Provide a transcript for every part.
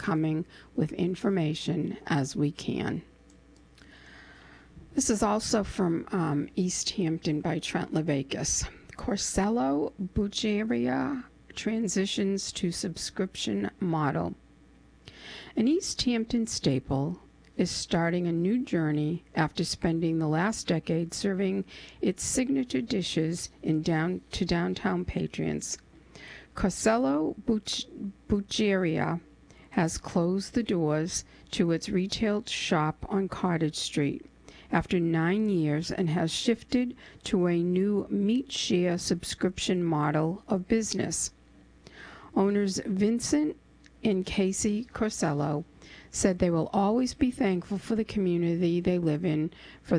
forthcoming with information as we can. This is also from East Hampton by Trent Levakis. Corsello Bucceria transitions to subscription model. An East Hampton staple is starting a new journey after spending the last decade serving its signature dishes to downtown patrons. Corsello Bucceria has closed the doors to its retail shop on Cottage Street after 9 years and has shifted to a new meat share subscription model of business. Owners Vincent and Casey Corsello said they will always be thankful for the community they live in for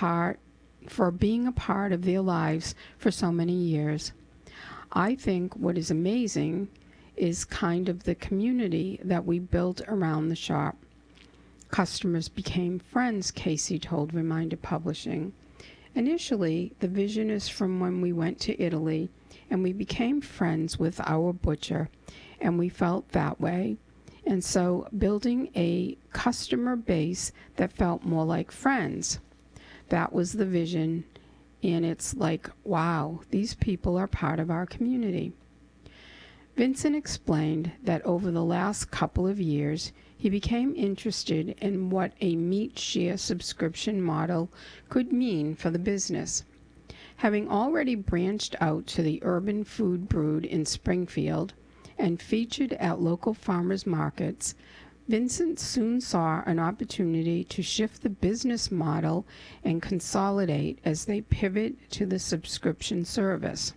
being a part of their lives for so many years. I think what is amazing is kind of the community that we built around the shop. Customers became friends, Casey told Reminder Publishing. Initially, the vision is from when we went to Italy and we became friends with our butcher, and we felt that way. And so building a customer base that felt more like friends, that was the vision. And it's like, wow, these people are part of our community. Vincent explained that over the last couple of years, he became interested in what a meat share subscription model could mean for the business. Having already branched out to the Urban Food Brood in Springfield and featured at local farmers markets, Vincent soon saw an opportunity to shift the business model and consolidate as they pivot to the subscription service.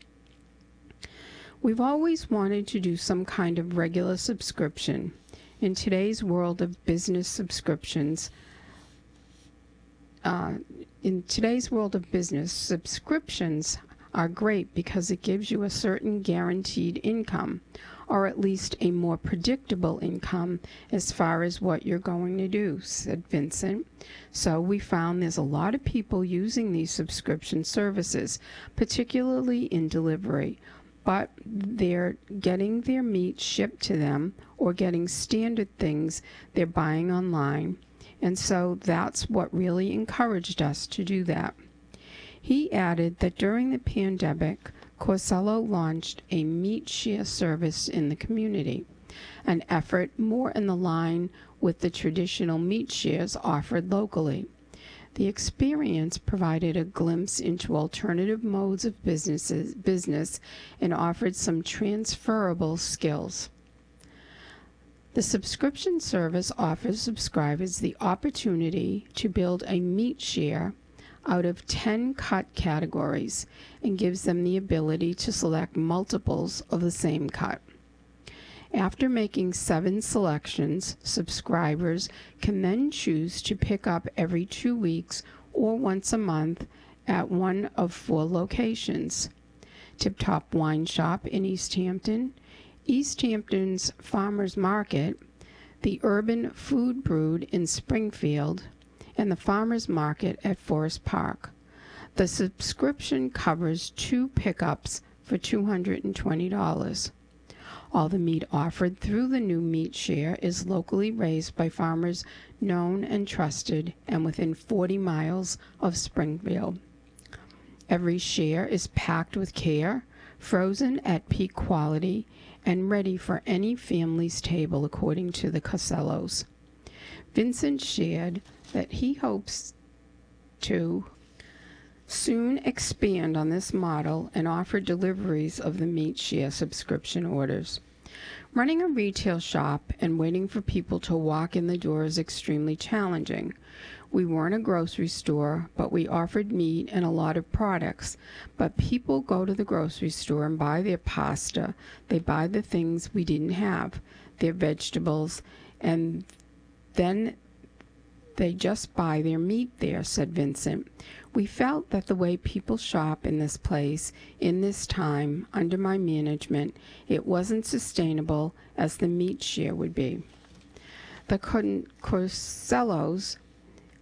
We've always wanted to do some kind of regular subscription. In today's world of business subscriptions, subscriptions are great because it gives you a certain guaranteed income, or at least a more predictable income as far as what you're going to do, said Vincent. So we found there's a lot of people using these subscription services, particularly in delivery, but they're getting their meat shipped to them or getting standard things they're buying online. And so that's what really encouraged us to do that. He added that during the pandemic, Corsello launched a meat share service in the community, an effort more in the line with the traditional meat shares offered locally. The experience provided a glimpse into alternative modes of business and offered some transferable skills. The subscription service offers subscribers the opportunity to build a meat share out of 10 cut categories and gives them the ability to select multiples of the same cut. After making 7 selections, subscribers can then choose to pick up every 2 weeks or once a month at one of 4 locations: Tip Top Wine Shop in East Hampton, East Hampton's Farmers Market, the Urban Food Brood in Springfield, and the Farmers Market at Forest Park. The subscription covers 2 pickups for $220. All the meat offered through the new meat share is locally raised by farmers known and trusted and within 40 miles of Springfield. Every share is packed with care, frozen at peak quality, and ready for any family's table, according to the Corsellos. Vincent shared that he hopes to soon expand on this model and offer deliveries of the meat share subscription orders. Running a retail shop and waiting for people to walk in the door is extremely challenging. We weren't a grocery store, but we offered meat and a lot of products. But people go to the grocery store and buy their pasta. They buy the things we didn't have, their vegetables, and then they just buy their meat there, said Vincent. We felt that the way people shop in this place, in this time, under my management, it wasn't sustainable as the meat share would be. The Corsellos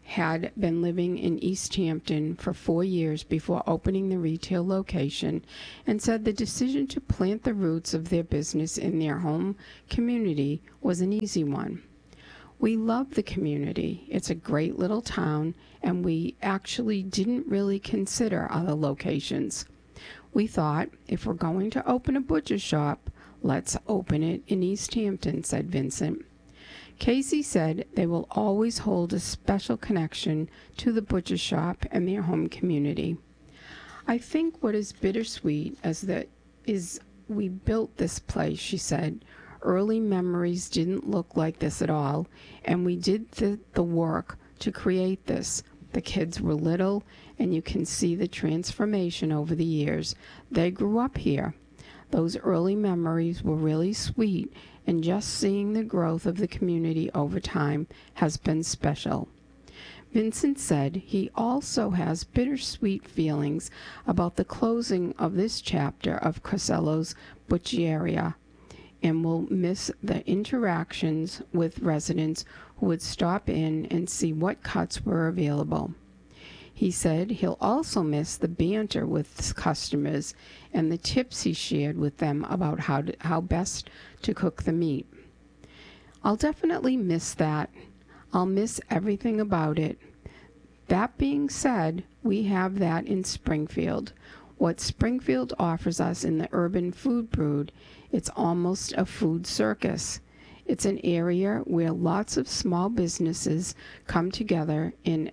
had been living in East Hampton for 4 years before opening the retail location, and said the decision to plant the roots of their business in their home community was an easy one. We love the community. It's a great little town, and we actually didn't really consider other locations. We thought, if we're going to open a butcher shop, let's open it in East Hampton, said Vincent. Casey said they will always hold a special connection to the butcher shop and their home community. I think what is bittersweet is we built this place, she said. Early memories didn't look like this at all, and we did the work to create this. The kids were little, and you can see the transformation over the years. They grew up here. Those early memories were really sweet, and just seeing the growth of the community over time has been special. Vincent said he also has bittersweet feelings about the closing of this chapter of Costello's Butcheria, and will miss the interactions with residents who would stop in and see what cuts were available. He said he'll also miss the banter with customers and the tips he shared with them about how best to cook the meat. I'll definitely miss that. I'll miss everything about it. That being said, we have that in Springfield. What Springfield offers us in the urban food brood, it's almost a food circus. It's an area where lots of small businesses come together and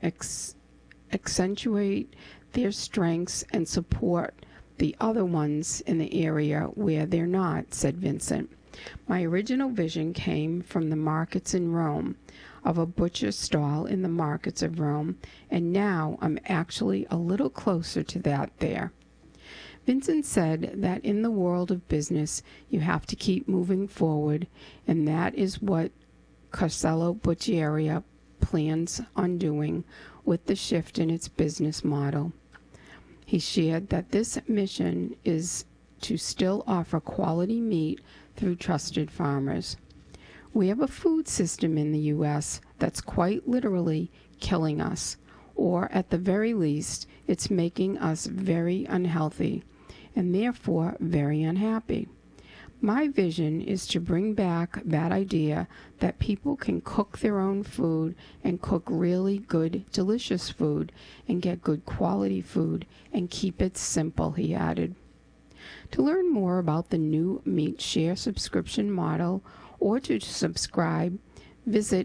accentuate their strengths and support the other ones in the area where they're not, said Vincent. My original vision came from the markets in Rome, of a butcher stall in the markets of Rome, and now I'm actually a little closer to that there. Vincent said that in the world of business, you have to keep moving forward, and that is what Costello Butcheria plans on doing with the shift in its business model. He shared that this mission is to still offer quality meat through trusted farmers. We have a food system in the U.S. that's quite literally killing us, or at the very least, it's making us very unhealthy, and therefore very unhappy. My vision is to bring back that idea that people can cook their own food and cook really good, delicious food and get good quality food and keep it simple, he added. To learn more about the new Meat Share subscription model or to subscribe, visit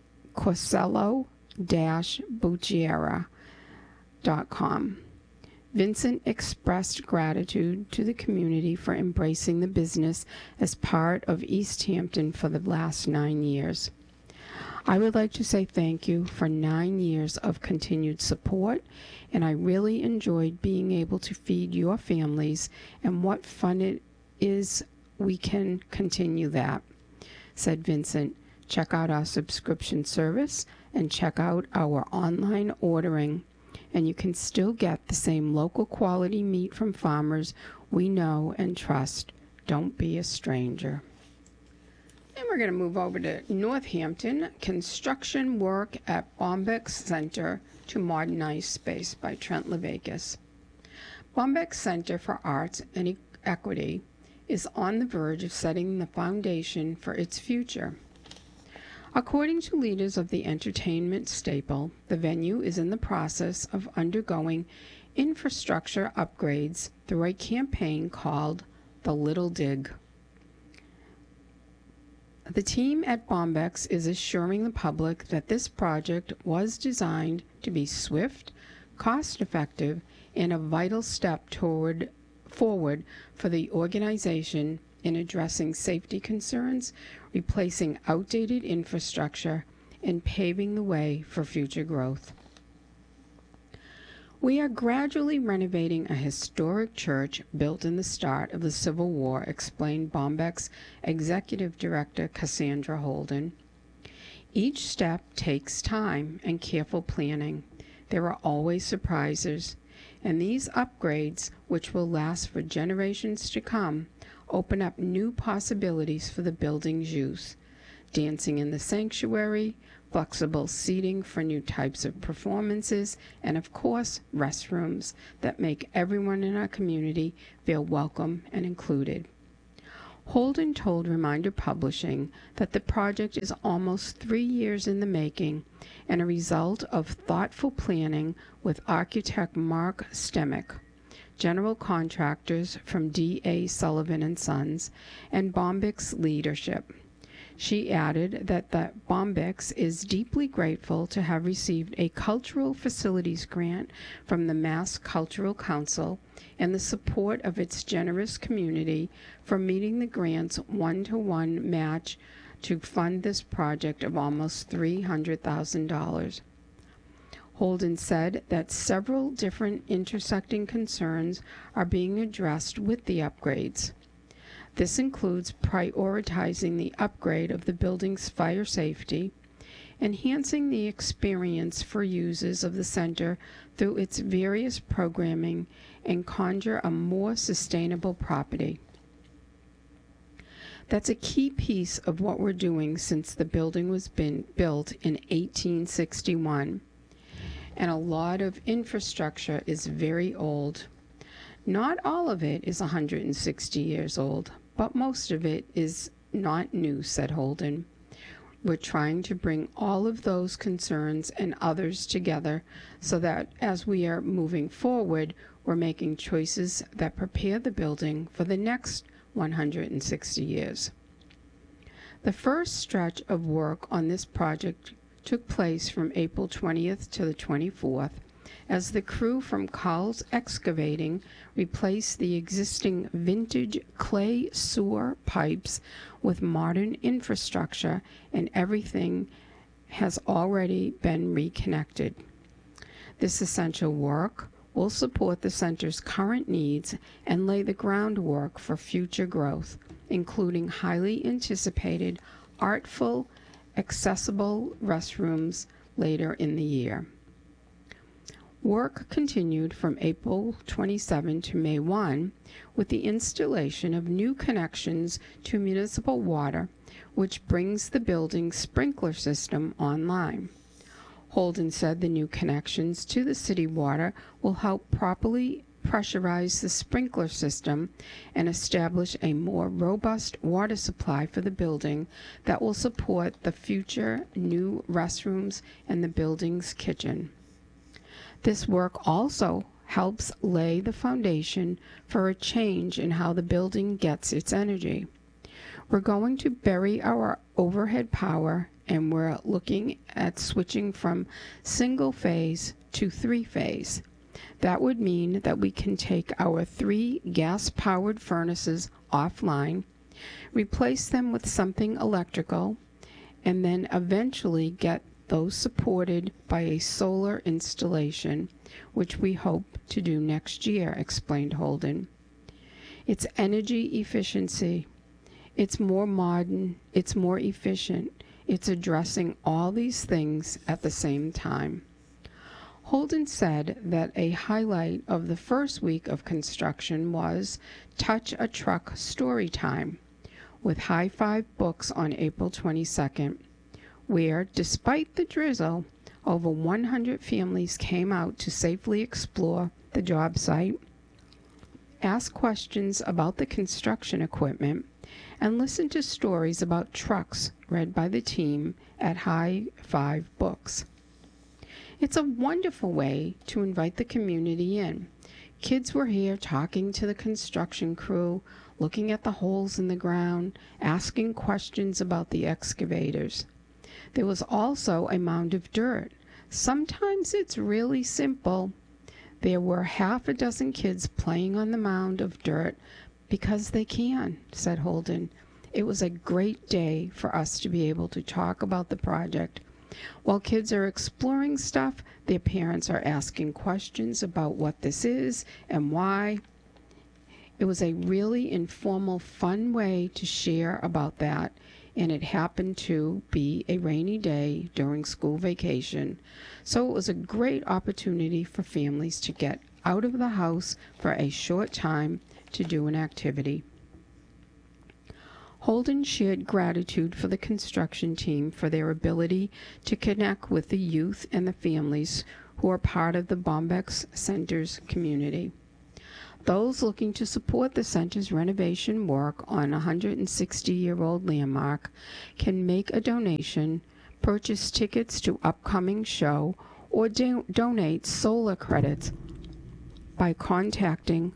Costello-Butcheria.com. Vincent expressed gratitude to the community for embracing the business as part of East Hampton for the last 9 years. I would like to say thank you for 9 years of continued support, and I really enjoyed being able to feed your families, and what fun it is we can continue that, said Vincent. Check out our subscription service and check out our online ordering, and you can still get the same local quality meat from farmers we know and trust. Don't be a stranger. And we're going to move over to Northampton. Construction work at Bombyx Center to modernize space by Trent Levakas. Bombyx Center for Arts and Equity is on the verge of setting the foundation for its future. According to leaders of the entertainment staple, the venue is in the process of undergoing infrastructure upgrades through a campaign called The Little Dig. The team at Bombyx is assuring the public that this project was designed to be swift, cost-effective, and a vital step forward for the organization in addressing safety concerns, replacing outdated infrastructure, and paving the way for future growth. We are gradually renovating a historic church built in the start of the Civil War, explained Bombyx Executive Director Cassandra Holden. Each step takes time and careful planning. There are always surprises, and these upgrades, which will last for generations to come, open up new possibilities for the building's use. Dancing in the sanctuary, flexible seating for new types of performances, and of course, restrooms that make everyone in our community feel welcome and included. Holden told Reminder Publishing that the project is almost 3 years in the making and a result of thoughtful planning with architect Mark Stemick, general contractors from D.A. Sullivan and Sons, and Bombyx leadership. She added that the Bombyx is deeply grateful to have received a cultural facilities grant from the Mass Cultural Council and the support of its generous community for meeting the grant's one-to-one match to fund this project of almost $300,000. Holden said that several different intersecting concerns are being addressed with the upgrades. This includes prioritizing the upgrade of the building's fire safety, enhancing the experience for users of the center through its various programming, and conjure a more sustainable property. That's a key piece of what we're doing since the building was built in 1861. And a lot of infrastructure is very old. Not all of it is 160 years old, but most of it is not new, said Holden. We're trying to bring all of those concerns and others together so that as we are moving forward, we're making choices that prepare the building for the next 160 years. The first stretch of work on this project took place from April 20th to the 24th as the crew from Carl's Excavating replaced the existing vintage clay sewer pipes with modern infrastructure, and everything has already been reconnected. This essential work will support the center's current needs and lay the groundwork for future growth, including highly anticipated, artful, accessible restrooms later in the year. Work continued from April 27 to May 1 with the installation of new connections to municipal water, which brings the building's sprinkler system online. Holden said the new connections to the city water will help properly pressurize the sprinkler system and establish a more robust water supply for the building that will support the future new restrooms and the building's kitchen. This work also helps lay the foundation for a change in how the building gets its energy. We're going to bury our overhead power, and we're looking at switching from single-phase to three-phase. That would mean that we can take our 3 gas-powered furnaces offline, replace them with something electrical, and then eventually get those supported by a solar installation, which we hope to do next year, explained Holden. It's energy efficiency. It's more modern. It's more efficient. It's addressing all these things at the same time. Holden said that a highlight of the first week of construction was Touch a Truck Story Time with High Five Books on April 22nd, where, despite the drizzle, over 100 families came out to safely explore the job site, ask questions about the construction equipment, and listen to stories about trucks read by the team at High Five Books. It's a wonderful way to invite the community in. Kids were here talking to the construction crew, looking at the holes in the ground, asking questions about the excavators. There was also a mound of dirt. Sometimes it's really simple. There were half a dozen kids playing on the mound of dirt because they can, said Holden. It was a great day for us to be able to talk about the project. While kids are exploring stuff, their parents are asking questions about what this is and why. It was a really informal, fun way to share about that, and it happened to be a rainy day during school vacation, so it was a great opportunity for families to get out of the house for a short time to do an activity. Holden shared gratitude for the construction team for their ability to connect with the youth and the families who are part of the Bombyx Center's community. Those looking to support the center's renovation work on a 160-year-old landmark can make a donation, purchase tickets to upcoming show, or donate solar credits by contacting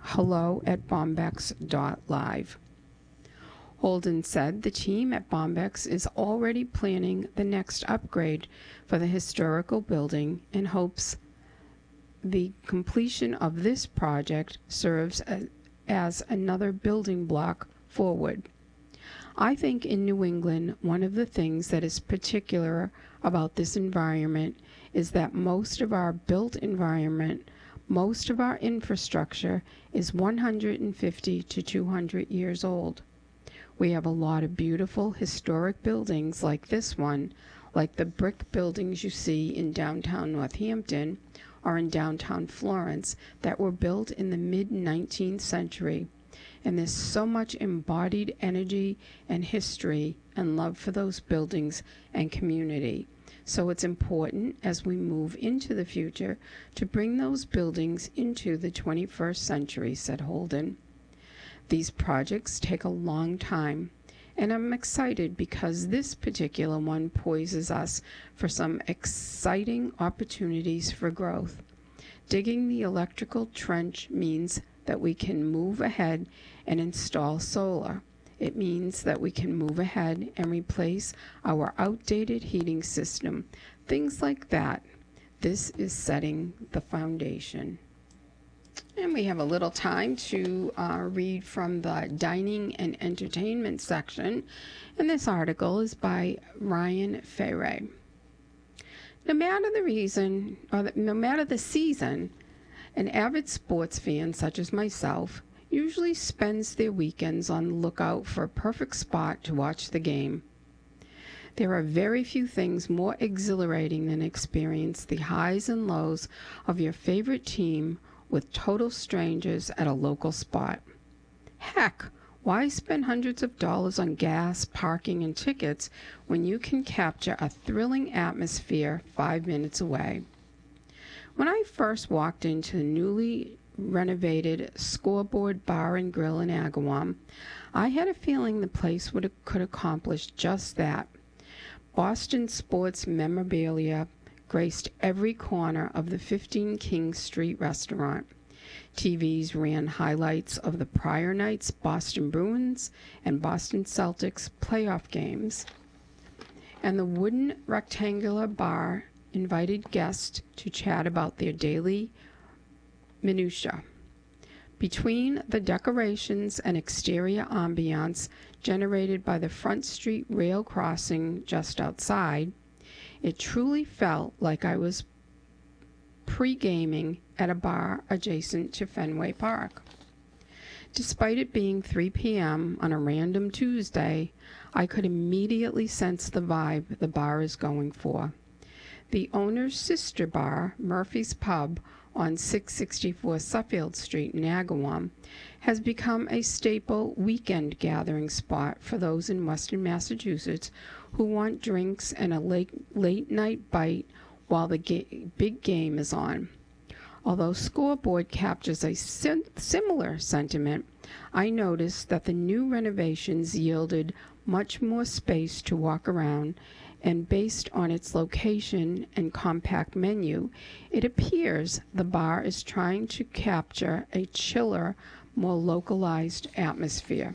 hello@bombyx.live. Holden said the team at Bombyx is already planning the next upgrade for the historical building and hopes the completion of this project serves as another building block forward. I think in New England, one of the things that is particular about this environment is that most of our built environment, most of our infrastructure is 150 to 200 years old. We have a lot of beautiful historic buildings like this one, like the brick buildings you see in downtown Northampton or in downtown Florence that were built in the mid-19th century. And there's so much embodied energy and history and love for those buildings and community. So it's important as we move into the future to bring those buildings into the 21st century, said Holden. These projects take a long time, and I'm excited because this particular one poises us for some exciting opportunities for growth. Digging the electrical trench means that we can move ahead and install solar. It means that we can move ahead and replace our outdated heating system, things like that. This is setting the foundation. And we have a little time to read from the dining and entertainment section. And this article is by Ryan Ferre. No matter the reason, or no matter the season, an avid sports fan such as myself usually spends their weekends on the lookout for a perfect spot to watch the game. There are very few things more exhilarating than experience the highs and lows of your favorite team with total strangers at a local spot. Heck, why spend hundreds of dollars on gas, parking, and tickets when you can capture a thrilling atmosphere 5 minutes away? When I first walked into the newly renovated Scoreboard Bar and Grill in Agawam, I had a feeling the place could accomplish just that. Boston sports memorabilia graced every corner of the 15 King Street restaurant. TVs ran highlights of the prior night's Boston Bruins and Boston Celtics playoff games. And the wooden rectangular bar invited guests to chat about their daily minutiae. Between the decorations and exterior ambiance generated by the Front Street rail crossing just outside, it truly felt like I was pre-gaming at a bar adjacent to Fenway Park. Despite it being 3 p.m. on a random Tuesday, I could immediately sense the vibe the bar is going for. The owner's sister bar, Murphy's Pub, on 664 Suffield Street in Agawam, has become a staple weekend gathering spot for those in Western Massachusetts who want drinks and a late night bite while the big game is on. Although Scoreboard captures a similar sentiment, I noticed that the new renovations yielded much more space to walk around, and based on its location and compact menu, it appears the bar is trying to capture a chiller, more localized atmosphere.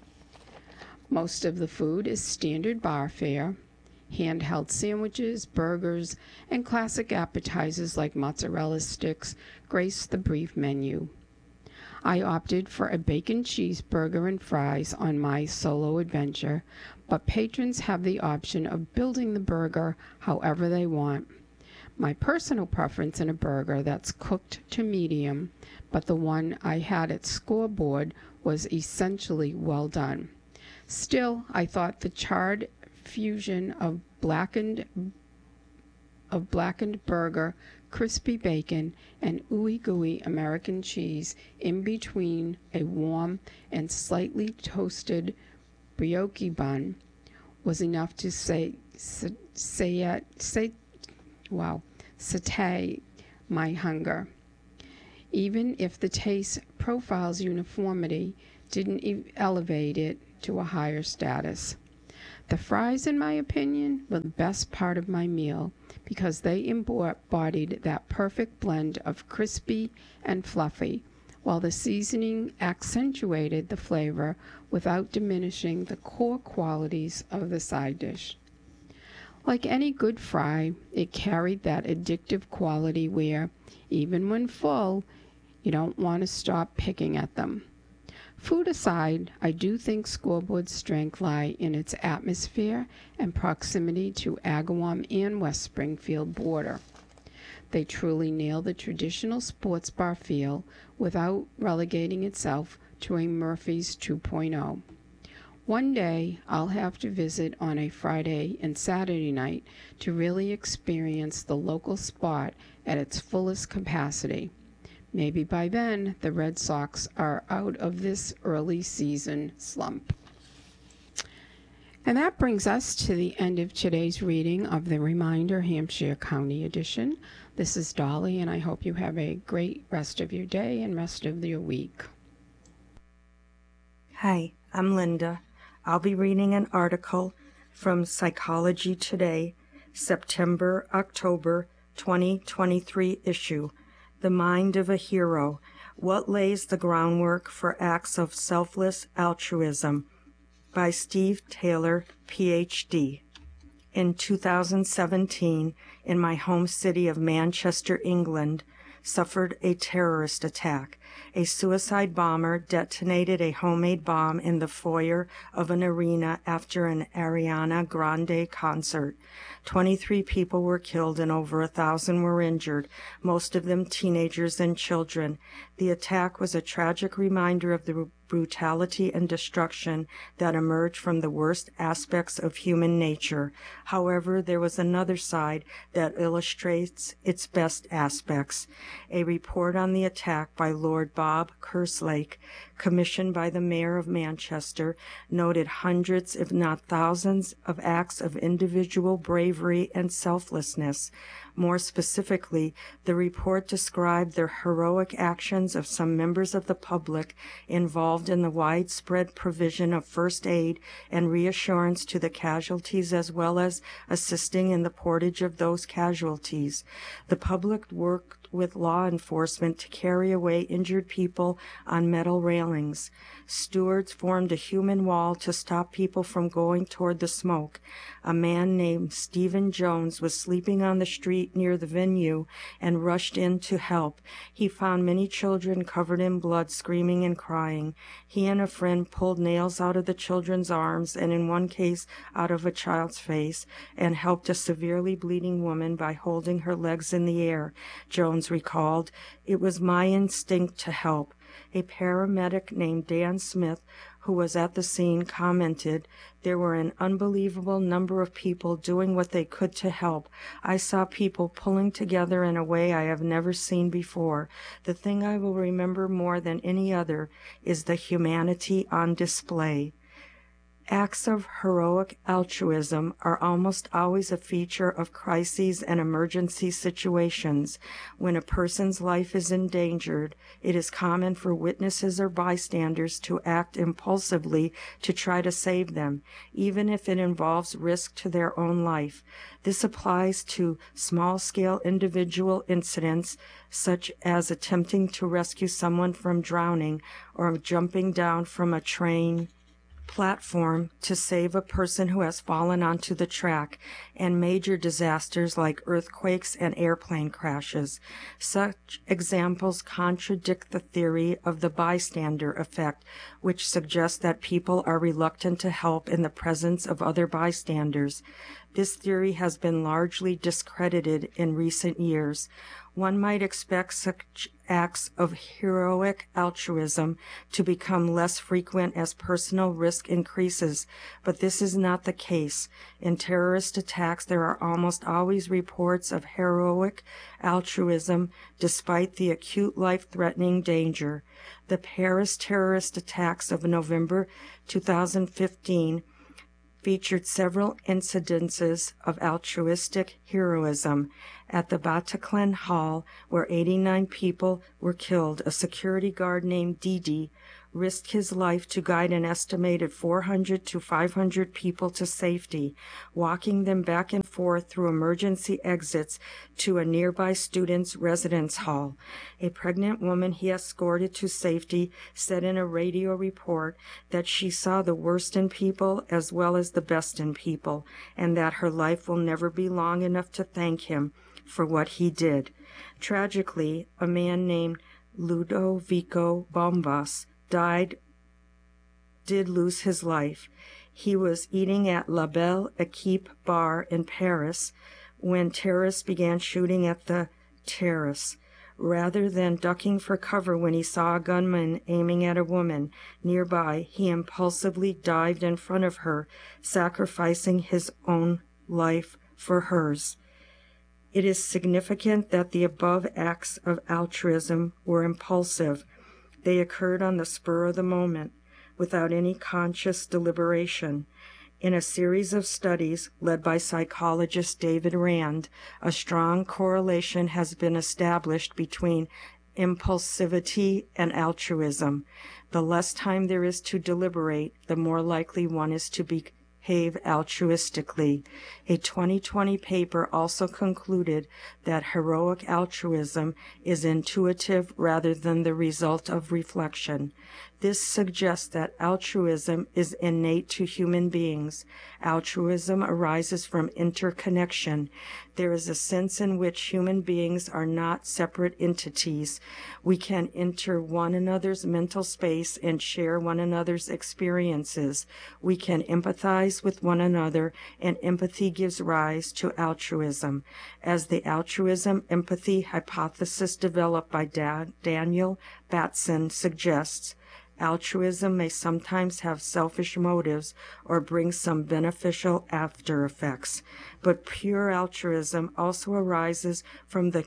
Most of the food is standard bar fare. Handheld sandwiches, burgers, and classic appetizers like mozzarella sticks grace the brief menu. I opted for a bacon cheeseburger and fries on my solo adventure, but patrons have the option of building the burger however they want. My personal preference in a burger that's cooked to medium, but the one I had at Scoreboard was essentially well done. Still, I thought the charred fusion of blackened burger, crispy bacon, and ooey gooey American cheese in between a warm and slightly toasted brioche bun was enough to satiate my hunger, even if the taste profile's uniformity didn't elevate it to a higher status. The fries, in my opinion, were the best part of my meal because they embodied that perfect blend of crispy and fluffy, while the seasoning accentuated the flavor without diminishing the core qualities of the side dish. Like any good fry, it carried that addictive quality where, even when full, you don't want to stop picking at them. Food aside, I do think Scoreboard's strength lie in its atmosphere and proximity to Agawam and West Springfield border. They truly nail the traditional sports bar feel without relegating itself to a Murphy's 2.0. One day, I'll have to visit on a Friday and Saturday night to really experience the local spot at its fullest capacity. Maybe by then, the Red Sox are out of this early season slump. And that brings us to the end of today's reading of the Reminder Hampshire County Edition. This is Dolly, and I hope you have a great rest of your day and rest of your week. Hi, I'm Linda. I'll be reading an article from Psychology Today, September-October 2023 issue, The Mind of a Hero, What Lays the Groundwork for Acts of Selfless Altruism, by Steve Taylor, Ph.D. In 2017, in my home city of Manchester, England, suffered a terrorist attack. A suicide bomber detonated a homemade bomb in the foyer of an arena after an Ariana Grande concert. 23 people were killed and over 1,000 were injured, most of them teenagers and children. The attack was a tragic reminder of the brutality and destruction that emerge from the worst aspects of human nature. However, there was another side that illustrates its best aspects. A report on the attack by Lord Bob Kerslake, commissioned by the Mayor of Manchester, noted hundreds, if not thousands, of acts of individual bravery and selflessness. More specifically, the report described the heroic actions of some members of the public involved in the widespread provision of first aid and reassurance to the casualties, as well as assisting in the portage of those casualties. The public worked with law enforcement to carry away injured people on metal railings. Stewards formed a human wall to stop people from going toward the smoke. A man named Stephen Jones was sleeping on the street near the venue and rushed in to help. He found many children covered in blood, screaming and crying. He and a friend pulled nails out of the children's arms and in one case out of a child's face, and helped a severely bleeding woman by holding her legs in the air. Jones recalled, "It was my instinct to help." A paramedic named Dan Smith, who was at the scene, commented, "There were an unbelievable number of people doing what they could to help. I saw people pulling together in a way I have never seen before. The thing I will remember more than any other is the humanity on display." Acts of heroic altruism are almost always a feature of crises and emergency situations. When a person's life is endangered, it is common for witnesses or bystanders to act impulsively to try to save them, even if it involves risk to their own life. This applies to small-scale individual incidents, such as attempting to rescue someone from drowning or jumping down from a train platform to save a person who has fallen onto the track, and major disasters like earthquakes and airplane crashes. Such examples contradict the theory of the bystander effect, which suggests that people are reluctant to help in the presence of other bystanders. This theory has been largely discredited in recent years. One might expect such acts of heroic altruism to become less frequent as personal risk increases, but this is not the case. In terrorist attacks, there are almost always reports of heroic altruism despite the acute life-threatening danger. The Paris terrorist attacks of November 2015 featured several incidences of altruistic heroism. At the Bataclan Hall, where 89 people were killed, a security guard named Didi risked his life to guide an estimated 400 to 500 people to safety, walking them back and forth through emergency exits to a nearby student's residence hall. A pregnant woman he escorted to safety said in a radio report that she saw the worst in people as well as the best in people, and that her life will never be long enough to thank him for what he did. Tragically, a man named Ludovico Bombas did lose his life. He was eating at La Belle Equipe bar in Paris when terrorists began shooting at the terrace. Rather than ducking for cover when he saw a gunman aiming at a woman nearby, he impulsively dived in front of her, sacrificing his own life for hers. It is significant that the above acts of altruism were impulsive. They occurred on the spur of the moment, without any conscious deliberation. In a series of studies led by psychologist David Rand, a strong correlation has been established between impulsivity and altruism. The less time there is to deliberate, the more likely one is to behave altruistically. A 2020 paper also concluded that heroic altruism is intuitive rather than the result of reflection. This suggests that altruism is innate to human beings. Altruism arises from interconnection. There is a sense in which human beings are not separate entities. We can enter one another's mental space and share one another's experiences. We can empathize with one another, and empathy gives rise to altruism. As the altruism-empathy hypothesis developed by Daniel Batson suggests, altruism may sometimes have selfish motives or bring some beneficial after effects, but pure altruism also arises from the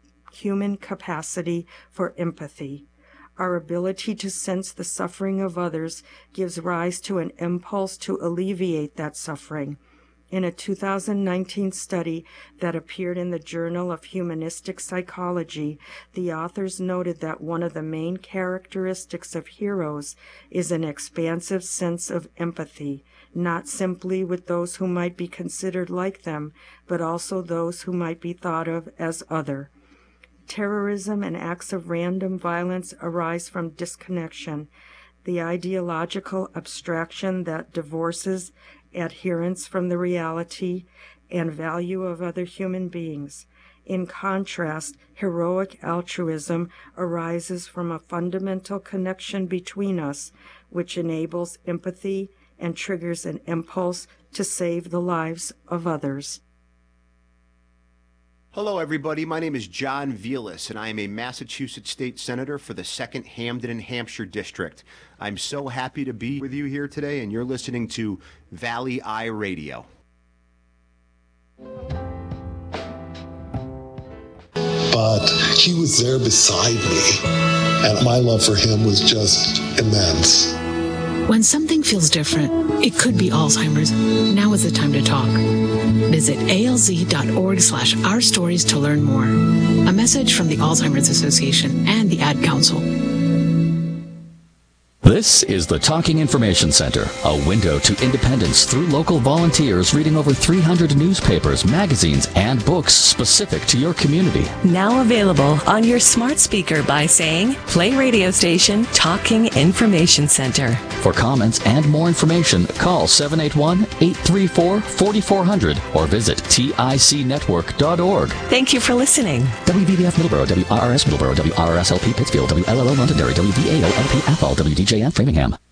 human capacity for empathy. Our ability to sense the suffering of others gives rise to an impulse to alleviate that suffering. In a 2019 study that appeared in the Journal of Humanistic Psychology, the authors noted that one of the main characteristics of heroes is an expansive sense of empathy, not simply with those who might be considered like them, but also those who might be thought of as other. Terrorism and acts of random violence arise from disconnection, the ideological abstraction that divorces adherence from the reality and value of other human beings. In contrast, heroic altruism arises from a fundamental connection between us, which enables empathy and triggers an impulse to save the lives of others. Hello, everybody. My name is John Vilas, and I am a Massachusetts State Senator for the 2nd Hampden and Hampshire District. I'm so happy to be with you here today, and you're listening to Valley Eye Radio. But he was there beside me, and my love for him was just immense. When something feels different, it could be Alzheimer's. Now is the time to talk. Visit alz.org/ourstories to learn more. A message from the Alzheimer's Association and the Ad Council. This is the Talking Information Center, a window to independence through local volunteers reading over 300 newspapers, magazines, and books specific to your community. Now available on your smart speaker by saying, play radio station Talking Information Center. For comments and more information, call 781-834-4400 or visit ticnetwork.org. Thank you for listening. WVBF Middleborough, WRRS Middleborough, WRRS-LP Pittsfield, WLLO Londonderry, WVAO-LP Athol, WDJN Framingham.